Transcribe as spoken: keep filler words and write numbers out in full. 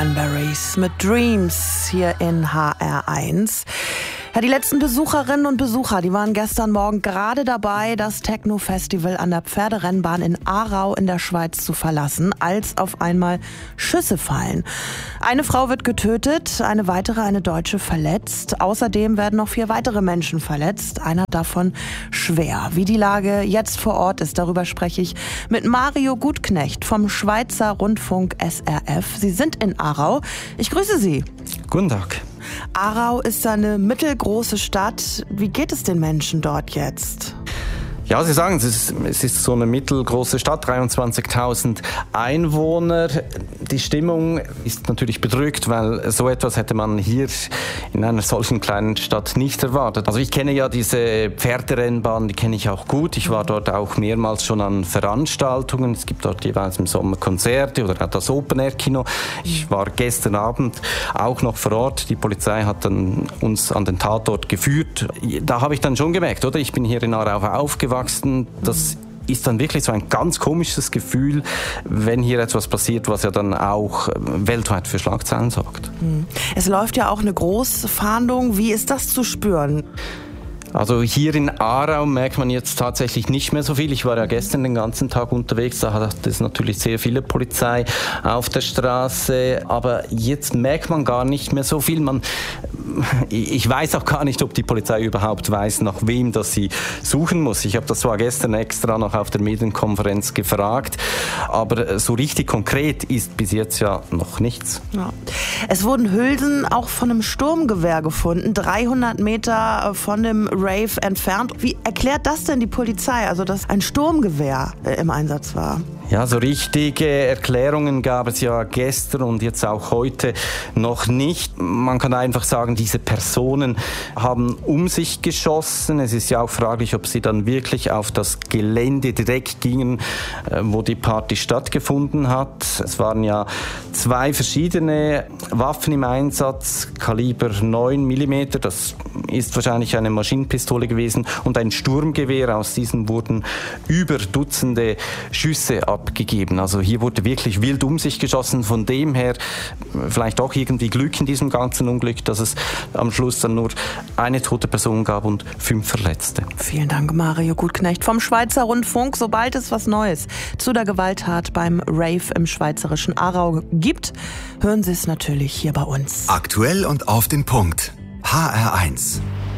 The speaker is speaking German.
Cranberries mit Dreams hier in H R eins. Ja, die letzten Besucherinnen und Besucher, die waren gestern Morgen gerade dabei, das Techno-Festival an der Pferderennbahn in Aarau in der Schweiz zu verlassen, als auf einmal Schüsse fallen. Eine Frau wird getötet, eine weitere, eine Deutsche, verletzt. Außerdem werden noch vier weitere Menschen verletzt, einer davon schwer. Wie die Lage jetzt vor Ort ist, darüber spreche ich mit Mario Gutknecht vom Schweizer Rundfunk S R F. Sie sind in Aarau. Ich grüße Sie. Guten Tag. Aarau ist eine mittelgroße Stadt. Wie geht es den Menschen dort jetzt? Ja, Sie sagen, es ist, es ist so eine mittelgroße Stadt, dreiundzwanzigtausend Einwohner. Die Stimmung ist natürlich bedrückt, weil so etwas hätte man hier in einer solchen kleinen Stadt nicht erwartet. Also ich kenne ja diese Pferderennbahn, die kenne ich auch gut. Ich war dort auch mehrmals schon an Veranstaltungen. Es gibt dort jeweils im Sommer Konzerte oder das Open-Air-Kino. Ich war gestern Abend auch noch vor Ort. Die Polizei hat dann uns an den Tatort geführt. Da habe ich dann schon gemerkt, oder? Ich bin hier in Aarau aufgewachsen. Das ist dann wirklich so ein ganz komisches Gefühl, wenn hier etwas passiert, was ja dann auch weltweit für Schlagzeilen sorgt. Es läuft ja auch eine Großfahndung. Wie ist das zu spüren? Also hier in Aarau merkt man jetzt tatsächlich nicht mehr so viel. Ich war ja gestern den ganzen Tag unterwegs, da hat es natürlich sehr viele Polizei auf der Straße, aber jetzt merkt man gar nicht mehr so viel. Man, ich weiß auch gar nicht, ob die Polizei überhaupt weiß, nach wem das sie suchen muss. Ich habe das zwar gestern extra noch auf der Medienkonferenz gefragt, aber so richtig konkret ist bis jetzt ja noch nichts. Ja. Es wurden Hülsen auch von einem Sturmgewehr gefunden, dreihundert Meter von dem Rave entfernt. Wie erklärt das denn die Polizei, also dass ein Sturmgewehr äh, im Einsatz war? Ja, so richtige Erklärungen gab es ja gestern und jetzt auch heute noch nicht. Man kann einfach sagen, diese Personen haben um sich geschossen. Es ist ja auch fraglich, ob sie dann wirklich auf das Gelände direkt gingen, wo die Party stattgefunden hat. Es waren ja zwei verschiedene Waffen im Einsatz, Kaliber neun Millimeter, das ist wahrscheinlich eine Maschinenpistole gewesen, und ein Sturmgewehr. Aus diesen wurden über Dutzende Schüsse abgegeben. Also hier wurde wirklich wild um sich geschossen. Von dem her vielleicht auch irgendwie Glück in diesem ganzen Unglück, dass es am Schluss dann nur eine tote Person gab und fünf Verletzte. Vielen Dank, Mario Gutknecht vom Schweizer Rundfunk. Sobald es was Neues zu der Gewalttat beim Rave im schweizerischen Aarau gibt, hören Sie es natürlich hier bei uns. Aktuell und auf den Punkt. H R eins.